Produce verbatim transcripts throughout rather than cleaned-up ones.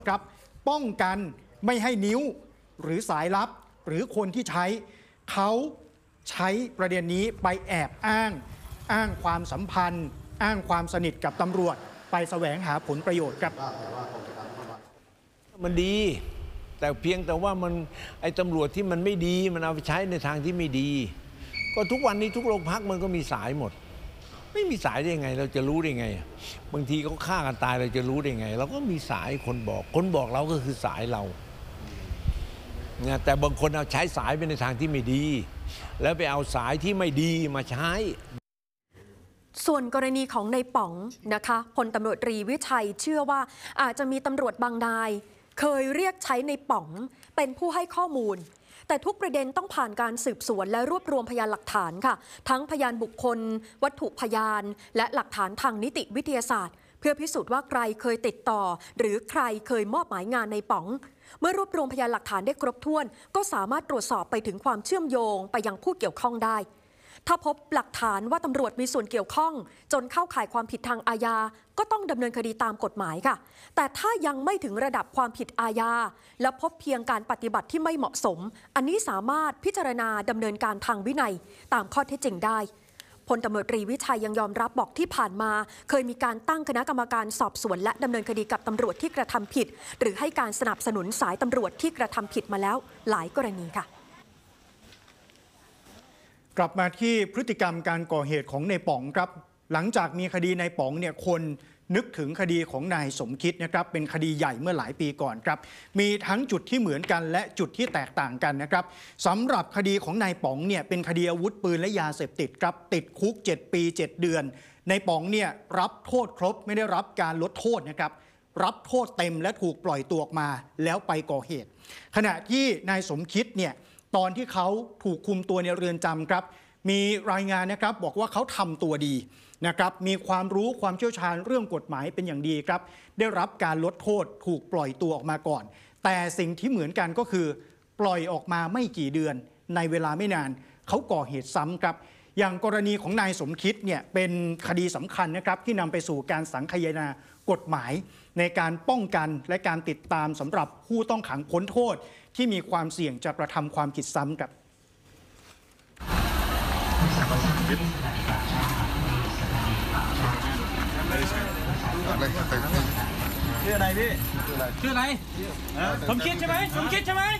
ครับป้องกันไม่ให้นิ้วหรือสายลับหรือคนที่ใช้เขาใช้ประเด็นนี้ไปแอบอ้างอ้างความสัมพันธ์อ้างความสนิทกับตำรวจไปแสวงหาผลประโยชน์ครับมันดีแต่เพียงแต่ว่ามันไอ้ตำรวจที่มันไม่ดีมันเอาไปใช้ในทางที่ไม่ดีก็ทุกวันนี้ทุกโรงพักมันก็มีสายหมดไม่มีสายได้ยังไงเราจะรู้ได้ไงบางทีเขาฆ่ากันตายเราจะรู้ได้ไงเราก็มีสายคนบอกคนบอกเราก็คือสายเราเนี่ยแต่บางคนเอาใช้สายไปในทางที่ไม่ดีแล้วไปเอาสายที่ไม่ดีมาใช้ส่วนกรณีของในป๋องนะคะพลตำรวจตรีวิชัยเชื่อว่าอาจจะมีตำรวจบางนายเคยเรียกใช้ในป๋องเป็นผู้ให้ข้อมูลแต่ทุกประเด็นต้องผ่านการสืบสวนและรวบรวมพยานหลักฐานค่ะทั้งพยานบุคคลวัตถุพยานและหลักฐานทางนิติวิทยาศาสตร์เพื่อพิสูจน์ว่าใครเคยติดต่อหรือใครเคยมอบหมายงานในป๋องเมื่อรวบรวมพยานหลักฐานได้ครบถ้วนก็สามารถตรวจสอบไปถึงความเชื่อมโยงไปยังผู้เกี่ยวข้องได้ถ้าพบหลักฐานว่าตำรวจมีส่วนเกี่ยวข้องจนเข้าข่ายความผิดทางอาญาก็ต้องดำเนินคดีตามกฎหมายค่ะแต่ถ้ายังไม่ถึงระดับความผิดอาญาและพบเพียงการปฏิบัติที่ไม่เหมาะสมอันนี้สามารถพิจารณาดำเนินการทางวินัยตามข้อเท็จจริงได้พลตำรวจตรีวิชัยยังยอมรับบอกที่ผ่านมาเคยมีการตั้งคณะกรรมการสอบสวนและดำเนินคดีกับตำรวจที่กระทำผิดหรือให้การสนับสนุนสายตำรวจที่กระทำผิดมาแล้วหลายกรณีค่ะกลับมาที่พฤติกรรมการก่อเหตุของนายป๋องครับหลังจากมีคดีนายป๋องเนี่ยคนนึกถึงคดีของนายสมคิดนะครับเป็นคดีใหญ่เมื่อหลายปีก่อนครับมีทั้งจุดที่เหมือนกันและจุดที่แตกต่างกันนะครับสำหรับคดีของนายป๋องเนี่ยเป็นคดีอาวุธปืนและยาเสพติดครับติดคุกเจ็ดปีเจ็ดเดือนนายป๋องเนี่ยรับโทษครบไม่ได้รับการลดโทษนะครับรับโทษเต็มและถูกปล่อยตัวออกมาแล้วไปก่อเหตุขณะที่นายสมคิดเนี่ยตอนที่เขาถูกคุมตัวในเรือนจำครับมีรายงานนะครับบอกว่าเขาทำตัวดีนะครับมีความรู้ความเชี่ยวชาญเรื่องกฎหมายเป็นอย่างดีครับได้รับการลดโทษถูกปล่อยตัวออกมาก่อนแต่สิ่งที่เหมือนกันก็คือปล่อยออกมาไม่กี่เดือนในเวลาไม่นานเขาก่อเหตุซ้ำครับอย่างกรณีของนายสมคิดเนี่ยเป็นคดีสำคัญนะครับที่นำไปสู่การสังคายนากฎหมายในการป้องกันและการติดตามสำหรับผู้ต้องขังพ้นโทษที่มีความเสี่ยงจะกระทำความผิดซ้ำครับชื่ออะไรพี่ชื่ออะไรสมคิดใช่ไหมสมคิดใช่ไหม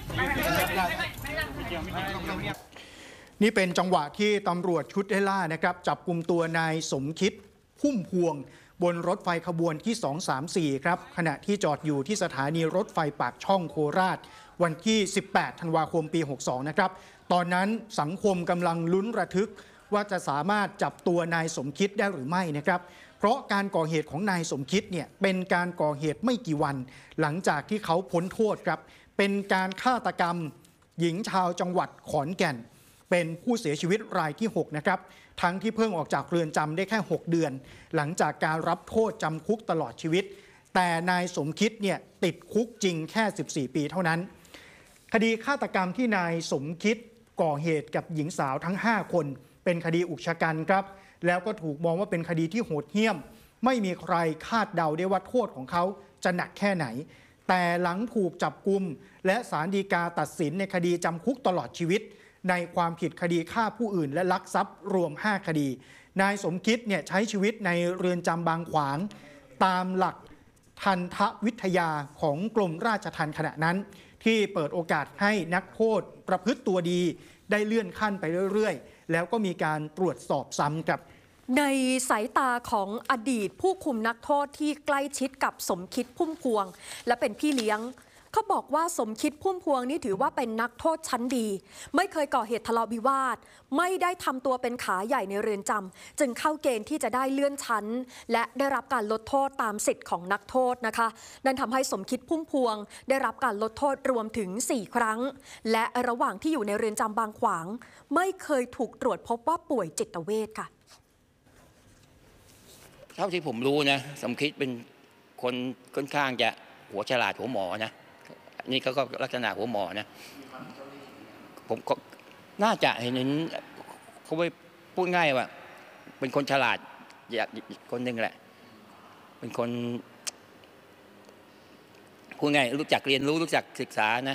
นี่เป็นจังหวะที่ตำรวจชุดไล่ล่านะครับจับกุมตัวนายสมคิดพุ่มพวงบนรถไฟขบวนที่สอง สาม สี่ครับขณะที่จอดอยู่ที่สถานีรถไฟปากช่องโคราชวันที่สิบแปดธันวาคมปีหกสิบสองนะครับตอนนั้นสังคมกำลังลุ้นระทึกว่าจะสามารถจับตัวนายสมคิดได้หรือไม่นะครับเพราะการก่อเหตุของนายสมคิดเนี่ยเป็นการก่อเหตุไม่กี่วันหลังจากที่เขาพ้นโทษครับเป็นการฆาตกรรมหญิงชาวจังหวัดขอนแก่นเป็นผู้เสียชีวิตรายที่หกนะครับทั้งที่เพิ่งออกจากเรือนจำได้แค่หกเดือนหลังจากการรับโทษจำคุกตลอดชีวิตแต่นายสมคิดเนี่ยติดคุกจริงแค่สิบสี่ปีเท่านั้นคดีฆาตกรรมที่นายสมคิดก่อเหตุกับหญิงสาวทั้งห้าคนเป็นคดีอุกชะกันครับแล้วก็ถูกมองว่าเป็นคดีที่โหดเหี้ยมไม่มีใครคาดเดาได้ว่าโทษของเขาจะหนักแค่ไหนแต่หลังถูกจับกุมและศาลฎีกาตัดสินในคดีจำคุกตลอดชีวิตในความผิดคดีฆ่าผู้อื่นและลักทรัพย์รวมห้าคดีนายสมคิดเนี่ยใช้ชีวิตในเรือนจำบางขวางตามหลักทันทวิทยาของกรมราชทัณฑ์ขณะนั้นที่เปิดโอกาสให้นักโทษประพฤติตัวดีได้เลื่อนขั้นไปเรื่อยๆแล้วก็มีการตรวจสอบซ้ำกับในสายตาของอดีตผู้คุมนักโทษที่ใกล้ชิดกับสมคิดพุ่มพวงและเป็นพี่เลี้ยงเขาบอกว่าสมคิดพุ่มพวงนี่ถือว่าเป็นนักโทษชั้นดีไม่เคยก่อเหตุทะเลาะวิวาทไม่ได้ทำตัวเป็นขาใหญ่ในเรือนจำจึงเข้าเกณฑ์ที่จะได้เลื่อนชั้นและได้รับการลดโทษตามสิทธิ์ของนักโทษนะคะนั่นทำให้สมคิดพุ่มพวงได้รับการลดโทษรวมถึงสี่ครั้งและระหว่างที่อยู่ในเรือนจำบางขวางไม่เคยถูกตรวจพบว่าป่วยจิตเวชค่ะเท่าที่ผมรู้นะสมคิดเป็นคนค่อนข้างจะหัวฉลาดหัวหมอนะนี่เขาก็ลักษณะหัวหมอนะผมก็น่าจะเห็นเขาไปพูดง่ายว่าเป็นคนฉลาดอย่างคนหนึ่งแหละเป็นคนพูดง่ายรู้จักเรียนรู้รู้จักศึกษานะ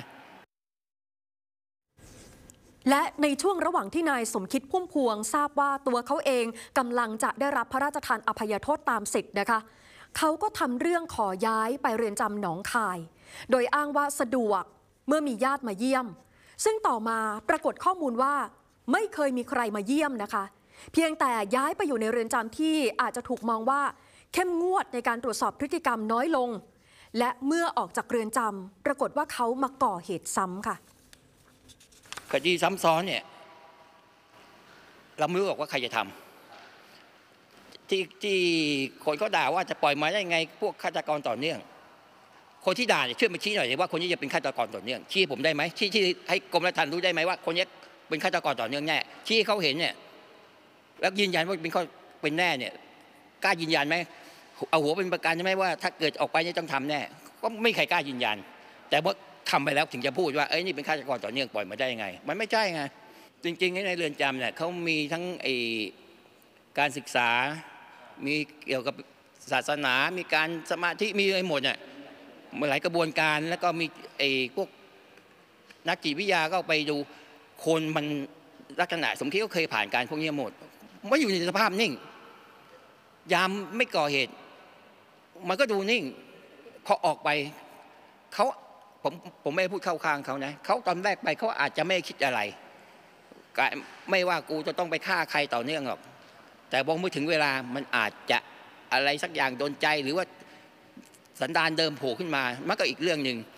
และในช่วงระหว่างที่นายสมคิดพุ่มพวงทราบว่าตัวเขาเองกำลังจะได้รับพระราชทานอภัยโทษตามสิทธิ์นะคะเขาก็ทำเรื่องขอย้ายไปเรือนจำหนองคายโดยอ้างว่าสะดวกเมื่อมีญาติมาเยี่ยมซึ่งต่อมาปรากฏข้อมูลว่าไม่เคยมีใครมาเยี่ยมนะคะเพียงแต่ย้ายไปอยู่ในเรือนจำที่อาจจะถูกมองว่าเข้มงวดในการตรวจสอบพฤติกรรมน้อยลงและเมื่อออกจากเรือนจำปรากฏว่าเขามาก่อเหตุซ้ำค่ะคดีซ้ำซ้อนเนี่ยเราไม่รู้หรอกว่าใครจะทำที่ที่คนก็ด่าว่าจะปล่อยมาได้ไงพวกฆาตกรต่อเนื่องคนที่ด่าเนี่ยช่วยมาชี้หน่อยว่าคนนี้จะเป็นฆาตกรต่อเนื่องชี้ผมได้ไหมชี้ที่ให้กรมราชทัณฑ์รู้ได้ไหมว่าคนนี้เป็นฆาตกรต่อเนื่องแน่ชี้เขาเห็นเนี่ยแล้วยืนยันว่าเป็นเขาเป็นแน่เนี่ยกล้ายืนยันไหมเอาหัวเป็นประกันใช่ไหมว่าถ้าเกิดออกไปเนี่ยต้องทำแน่ก็ไม่ใครกล้ายืนยันแต่ว่าทำไปแล้วถึงจะพูดว่าเอ้ยนี่เป็นฆาตกรต่อเนื่องปล่อยมาได้ยังไงมันไม่ใช่ไงจริงๆในเรือนจำเนี่ยเขามีทั้งไอการศึกษามีเกี่ยวกับศาสนามีการสมาธิมีอะไรหมดเนี่ยหลายกระบวนการแล้วก็มีไอพวกนักจิตวิทยาก็ไปดูคนมันลักษณะสมคิดก็เคยผ่านการพวกนี้หมดไม่อยู่ในสภาพนิ่งยามไม่ก่อเหตุมันก็ดูนิ่งพอออกไปเขาผมผมไม่พูดเข้าข้างเขานะเขาตอนแรกไปเขาอาจจะไม่คิดอะไรไม่ว่ากูจะต้องไปฆ่าใครต่อเนื่องหรอกแต่พอเมื่อถึงเวลามันอาจจะอะไรสักอย่างโดนใจหรือว่าสันดานเดิมโผล่ขึ้นมามันก็อีกเรื่องหนึ่ง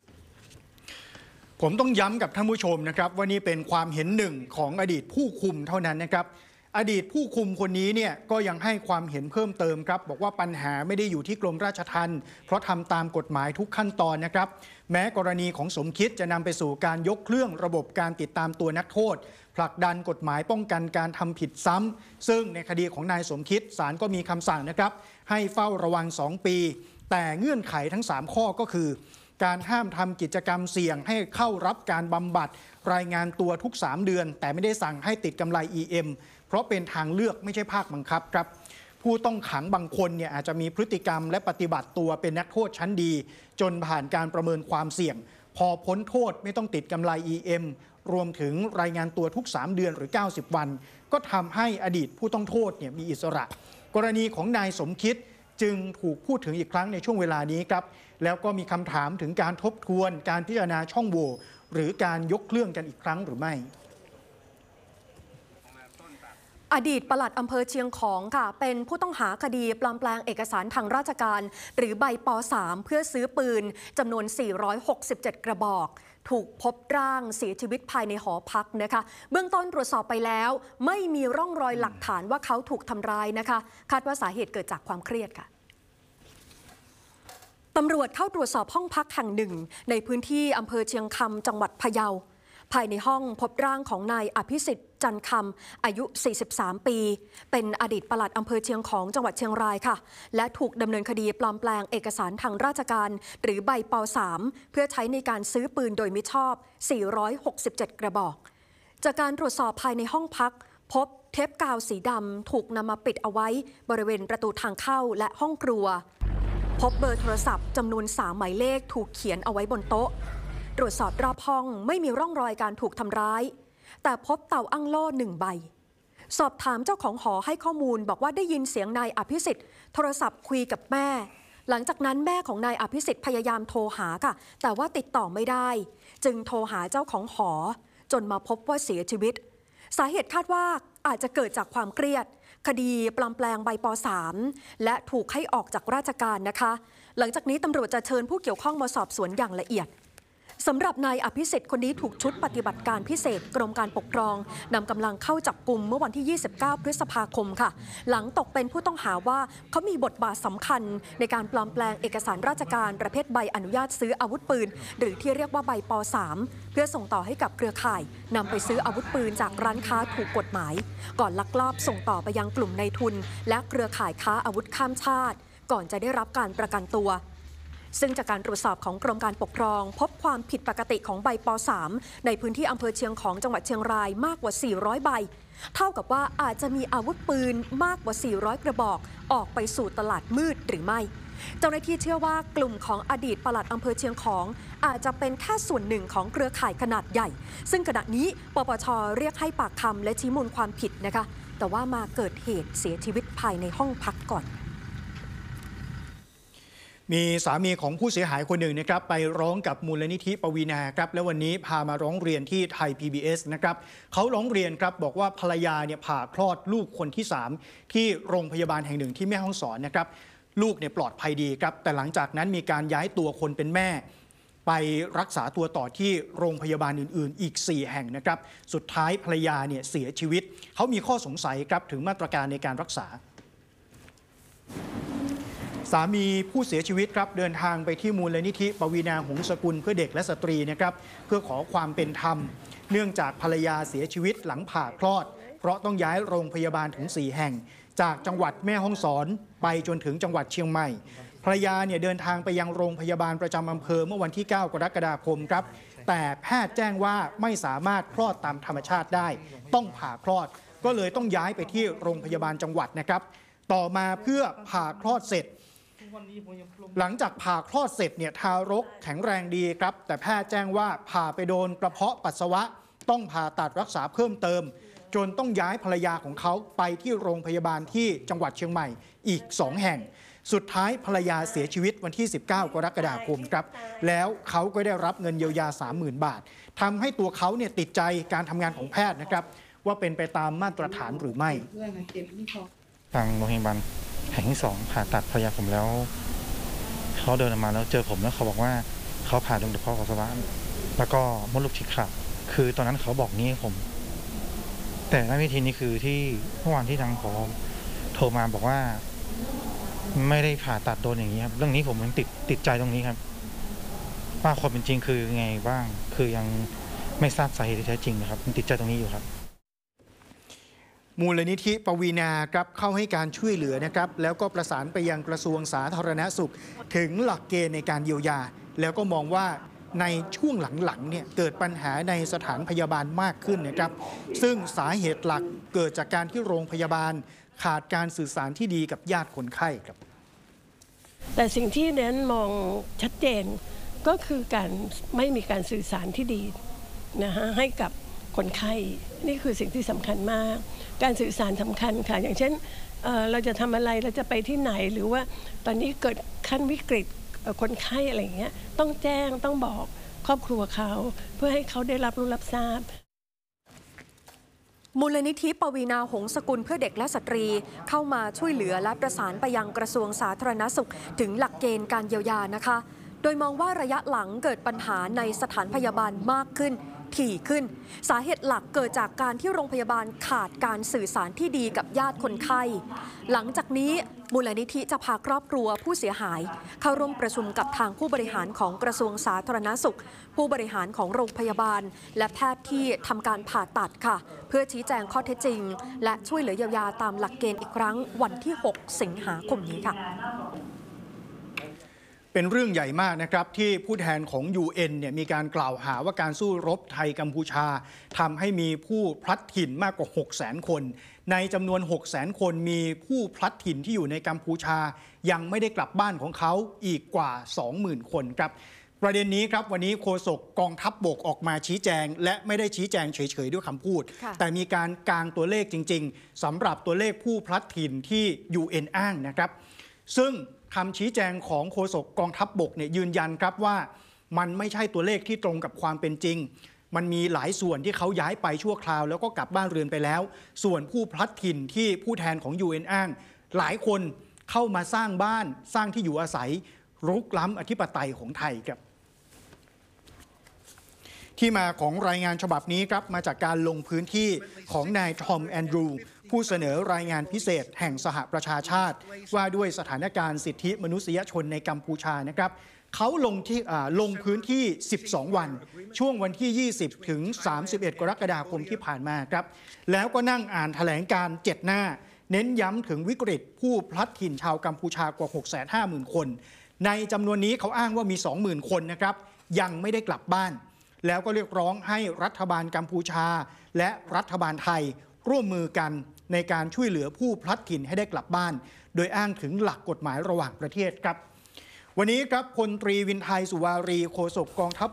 ผมต้องย้ำกับท่านผู้ชมนะครับว่านี่เป็นความเห็นหนึ่งของอดีตผู้คุมเท่านั้นนะครับอดีตผู้คุมคนนี้เนี่ยก็ยังให้ความเห็นเพิ่มเติมครับบอกว่าปัญหาไม่ได้อยู่ที่กรมราชทัณฑ์เพราะทำตามกฎหมายทุกขั้นตอนนะครับแม้กรณีของสมคิดจะนำไปสู่การยกเครื่องระบบการติดตามตัวนักโทษผลักดันกฎหมายป้องกันการทำผิดซ้ำซึ่งในคดีของนายสมคิดศาลก็มีคำสั่งนะครับให้เฝ้าระวังสองปีแต่เงื่อนไขทั้งสามข้อก็คือการห้ามทำกิจกรรมเสี่ยงให้เข้ารับการบำบัดรายงานตัวทุกสามเดือนแต่ไม่ได้สั่งให้ติดกำไร อี เอ็ม เพราะเป็นทางเลือกไม่ใช่ภาคบังคับครับผู้ต้องขังบางคนเนี่ยอาจจะมีพฤติกรรมและปฏิบัติตัวเป็นนักโทษชั้นดีจนผ่านการประเมินความเสี่ยงพอพ้นโทษไม่ต้องติดกำไร อี เอ็ม รวมถึงรายงานตัวทุกสามเดือนหรือเก้าสิบวันก็ทำให้อดีตผู้ต้องโทษเนี่ยมีอิสระกรณีของนายสมคิดจึงถูกพูดถึงอีกครั้งในช่วงเวลานี้ครับแล้วก็มีคำถามถึงการทบทวนการพิจารณาช่องโหว่หรือการยกเครื่องกันอีกครั้งหรือไม่อดีตปลัดอำเภอเชียงของค่ะเป็นผู้ต้องหาคดีปลอมแปลงเอกสารทางราชการหรือใบป สาม เพื่อซื้อปืนจำนวนสี่ร้อยหกสิบเจ็ดกระบอกถูกพบร่างเสียชีวิตภายในหอพักนะคะเบื้องต้นตรวจสอบไปแล้วไม่มีร่องรอยหลักฐานว่าเขาถูกทำร้ายนะคะคาดว่าสาเหตุเกิดจากความเครียดค่ะตำรวจเข้าตรวจสอบห้องพักแห่งหนึ่งในพื้นที่อำเภอเชียงคำจังหวัดพะเยาภายในห้องพบร่างของนายอภิสิทธิ์จันคำอายุสี่สิบสามปีเป็นอดีตปลัดอำเภอเชียงของจังหวัดเชียงรายค่ะและถูกดำเนินคดีปลอมแปลงเอกสารทางราชการหรือใบป สาม เพื่อใช้ในการซื้อปืนโดยมิชอบสี่ร้อยหกสิบเจ็ดกระบอกจากการตรวจสอบภายในห้องพักพบเทปกาวสีดำถูกนำมาปิดเอาไว้บริเวณประตูทางเข้าและห้องครัวพบเบอร์โทรศัพท์จำนวนสามหมายเลขถูกเขียนเอาไว้บนโต๊ะตรวจสอบรอบห้องไม่มีร่องรอยการถูกทำร้ายแต่พบเต่าอั้งโล่หนึ่งใบสอบถามเจ้าของหอให้ข้อมูลบอกว่าได้ยินเสียงนายอภิสิทธิ์โทรศัพท์คุยกับแม่หลังจากนั้นแม่ของนายอภิสิทธิ์พยายามโทรหาค่ะแต่ว่าติดต่อไม่ได้จึงโทรหาเจ้าของหอจนมาพบว่าเสียชีวิตสาเหตุคาดว่าอาจจะเกิดจากความเครียดคดีปลอมแปลงใบป สาม และถูกให้ออกจากราชการนะคะหลังจากนี้ตำรวจจะเชิญผู้เกี่ยวข้องมาสอบสวนอย่างละเอียดสำหรับนายอภิสิทธิ์คนนี้ถูกชุดปฏิบัติการพิเศษกรมการปกครองนำกำลังเข้าจับกุมเมื่อวันที่ยี่สิบเก้าพฤษภาคมค่ะหลังตกเป็นผู้ต้องหาว่าเขามีบทบาทสำคัญในการปลอมแปลงเอกสารราชการประเภทใบอนุญาตซื้ออาวุธปืนหรือที่เรียกว่าใบป สาม เพื่อส่งต่อให้กับเครือข่ายนำไปซื้ออาวุธปืนจากร้านค้าถูกกฎหมายก่อนลักลอบส่งต่อไปยังกลุ่มนายทุนและเครือข่ายค้าอาวุธข้ามชาติก่อนจะได้รับการประกันตัวซึ่งจากการตรวจสอบของกรมการปกครองพบความผิดปกติของใบป สาม ในพื้นที่อำเภอเชียงของจังหวัดเชียงรายมากกว่าสี่ร้อยใบเท่ากับว่าอาจจะมีอาวุธปืนมากกว่าสี่ร้อยกระบอกออกไปสู่ตลาดมืดหรือไม่เจ้าหน้าที่เชื่อว่ากลุ่มของอดีตปลัดอำเภอเชียงของอาจจะเป็นแค่ส่วนหนึ่งของเครือข่ายขนาดใหญ่ซึ่งขณะนี้ปปช.เรียกให้ปากคำและชี้มูลความผิดนะคะแต่ว่ามาเกิดเหตุเสียชีวิตภายในห้องพักก่อนมีสามีของผู้เสียหายคนหนึ่งนะครับไปร้องกับมูลนิธิปวีณาครับและวันนี้พามาร้องเรียนที่ไทย พี บี เอส นะครับเขาร้องเรียนครับบอกว่าภรรยาเนี่ยผ่าคลอดลูกคนที่สามที่โรงพยาบาลแห่งหนึ่งที่แม่ฮ่องสอนนะครับลูกเนี่ยปลอดภัยดีครับแต่หลังจากนั้นมีการย้ายตัวคนเป็นแม่ไปรักษาตัวต่อที่โรงพยาบาลอื่นๆอีกสี่แห่งนะครับสุดท้ายภรรยาเนี่ยเสียชีวิตเขามีข้อสงสัยครับถึงมาตรการในการรักษาสามีผู้เสียชีวิตครับเดินทางไปที่มูลนิธิปวีณาหงสกุลเพื่อเด็กและสตรีนะครับเพื่อขอความเป็นธรรมเนื่องจากภรรยาเสียชีวิตหลังผ่าคลอดเพราะต้องย้ายโรงพยาบาลถึงสี่แห่งจากจังหวัดแม่ฮ่องสอนไปจนถึงจังหวัดเชียงใหม่ภรรยาเนี่ยเดินทางไปยังโรงพยาบาลประจำอำเภอเมื่อวันที่เก้ากรกฎาคมครับแต่แพทย์แจ้งว่าไม่สามารถคลอดตามธรรมชาติได้ต้องผ่าคลอดก็เลยต้องย้ายไปที่โรงพยาบาลจังหวัดนะครับต่อมาเพื่อผ่าคลอดเสร็จหลังจากผ่าคลอดเสร็จเนี่ยทารกแข็งแรงดีครับแต่แพทย์แจ้งว่าผ่าไปโดนกระเพาะปัสสาวะต้องผ่าตัดรักษาเพิ่มเติมจนต้องย้ายภรรยาของเขาไปที่โรงพยาบาลที่จังหวัดเชียงใหม่อีกสองแห่งสุดท้ายภรรยาเสียชีวิตวันที่สิบเก้ากรกฎาคมครับแล้วเขาก็ได้รับเงินเยียวยา สามหมื่น บาททำให้ตัวเขาเนี่ยติดใจการทำงานของแพทย์นะครับว่าเป็นไปตามมาตรฐานหรือไม่ทางโรงพยาบาลแห่งที่สองผ่าตัดภรรยาผมแล้วเขาเดินออกมาแล้วเจอผมแล้วเขาบอกว่าเขาผ่าโดนกระเพาะปัสสาวะแล้วก็มดลูกฉีกขาดคือตอนนั้นเขาบอกนี้ผมแต่ในวิธีนี้คือที่เมื่อวานที่ทางผอโทรมาบอกว่าไม่ได้ผ่าตัดโดนอย่างนี้ครับเรื่องนี้ผมยังติดติดใจตรงนี้ครับว่าความเป็นจริงคือไงบ้างคือยังไม่ทราบสาเหตุที่แท้จริงนะครับติดใจตรงนี้อยู่ครับมูลนิธิปวีณาครับเข้าให้การช่วยเหลือนะครับแล้วก็ประสานไปยังกระทรวงสาธารณสุขถึงหลักเกณฑ์ในการเยียวยาแล้วก็มองว่าในช่วงหลังๆเนี่ยเกิดปัญหาในสถานพยาบาลมากขึ้นนะครับซึ่งสาเหตุหลักเกิดจากการที่โรงพยาบาลขาดการสื่อสารที่ดีกับญาติคนไข้ครับแต่สิ่งที่เน้นมองชัดเจนก็คือการไม่มีการสื่อสารที่ดีนะฮะให้กับคนไข้นี่คือสิ่งที่สำคัญมากการสื่อสารสำคัญค่ะอย่างเช่น เ, เราจะทำอะไรเราจะไปที่ไหนหรือว่าตอนนี้เกิดขั้นวิกฤตคนไข้อะไรอย่างเงี้ยต้องแจ้งต้องบอกครอบครัวเขาเพื่อให้เขาได้รับรู้รับทราบมูลนิธิปวีณาหงสกุลเพื่อเด็กและสตรีเข้ามาช่วยเหลือและประสานไปยังกระทรวงสาธารณสุขถึงหลักเกณฑ์การเยียวยานะคะโดยมองว่าระยะหลังเกิดปัญหาในสถานพยาบาลมากขึ้นถี่ขึ้นสาเหตุหลักเกิดจากการที่โรงพยาบาลขาดการสื่อสารที่ดีกับญาติคนไข้หลังจากนี้มูลนิธิจะพาครอบครัวผู้เสียหายเข้าร่วมประชุมกับทางผู้บริหารของกระทรวงสาธารณสุขผู้บริหารของโรงพยาบาลและแพทย์ที่ทำการผ่าตัดค่ะเพื่อชี้แจงข้อเท็จจริงและช่วยเหลือเยียวยาตามหลักเกณฑ์อีกครั้งวันที่หกสิงหาคมนี้ค่ะเป็นเรื่องใหญ่มากนะครับที่ผู้แทนของ ยู เอ็น เนี่ยมีการกล่าวหาว่าการสู้รบไทยกัมพูชาทำให้มีผู้พลัดถิ่นมากกว่า หกแสน คนในจำนวน หกแสน คนมีผู้พลัดถิ่นที่อยู่ในกัมพูชายังไม่ได้กลับบ้านของเขาอีกกว่า สองหมื่น คนครับประเด็นนี้ครับวันนี้โฆษกกองทัพบกออกมาชี้แจงและไม่ได้ชี้แจงเฉยๆด้วยคำพูดแต่มีการกางตัวเลขจริงๆสำหรับตัวเลขผู้พลัดถิ่นที่ ยู เอ็น อ้างนะครับซึ่งคำชี้แจงของโฆษกกองทัพบกเนี่ยยืนยันครับว่ามันไม่ใช่ตัวเลขที่ตรงกับความเป็นจริงมันมีหลายส่วนที่เขาย้ายไปชั่วคราวแล้วก็กลับบ้านเรือนไปแล้วส่วนผู้พลัดถิ่นที่ผู้แทนของ ยู เอ็น อ้างหลายคนเข้ามาสร้างบ้านสร้างที่อยู่อาศัยรุกล้ำอธิปไตยของไทยครับที่มาของรายงานฉบับนี้ครับมาจากการลงพื้นที่ของนายทอมแอนดรูผู้เสนอรายงานพิเศษแห่งสหประชาชาติว่าด้วยสถานการณ์สิทธิมนุษยชนในกัมพูชานะครับเขาลงที่ลงพื้นที่สิบสองวันช่วงวันที่ยี่สิบถึงสามสิบเอ็ดกรกฎาคมที่ผ่านมาครับแล้วก็นั่งอ่านแถลงการณ์เจ็ดหน้าเน้นย้ำถึงวิกฤตผู้พลัดถิ่นชาวกัมพูชากว่า หกแสนห้าหมื่น คนในจำนวนนี้เขาอ้างว่ามี สองหมื่น คนนะครับยังไม่ได้กลับบ้านแล้วก็เรียกร้องให้รัฐบาลกัมพูชาและรัฐบาลไทยร่วมมือกันในการช่วยเหลือผู้พลัดถิ่นให้ได้กลับบ้านโดยอ้างถึงหลักกฎหมายระหว่างประเทศครับวันนี้ครับพลตรีวินไทยสุวารีโฆษกกองทัพ